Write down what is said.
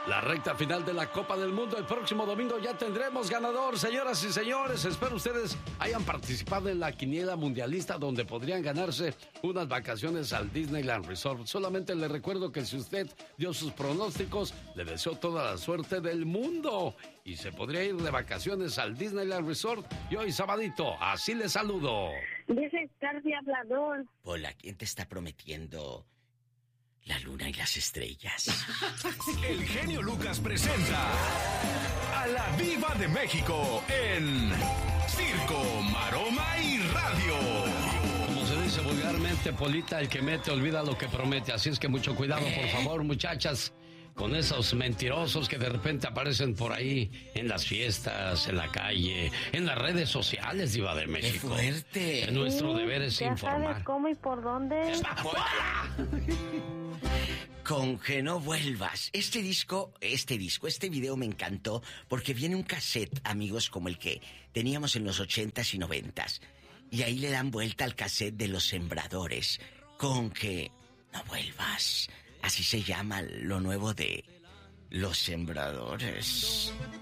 La recta final de la Copa del Mundo. El próximo domingo ya tendremos ganador, señoras y señores. Espero ustedes hayan participado en la quiniela mundialista, donde podrían ganarse unas vacaciones al Disneyland Resort. Solamente les recuerdo que si usted dio sus pronósticos, le deseo toda la suerte del mundo y se podría ir de vacaciones al Disneyland Resort. Y hoy sabadito, así le saludo. Dice Cardi Hablador. Hola, ¿quién te está prometiendo la luna y las estrellas? El genio Lucas presenta a la Diva de México en Circo, Maroma y Radio. Como se dice vulgarmente, Polita, el que mete olvida lo que promete. Así es que mucho cuidado, por favor, muchachas, con esos mentirosos que de repente aparecen por ahí en las fiestas, en la calle, en las redes sociales, Diva de México. ¡Qué fuerte! Nuestro deber es ya informar. ¿Sabes cómo y por dónde? Con que no vuelvas. Este video me encantó porque viene un cassette, amigos, como el que teníamos en los 80s y 90s. Y ahí le dan vuelta al cassette de Los Sembradores. Con que no vuelvas. Así se llama lo nuevo de Los Sembradores.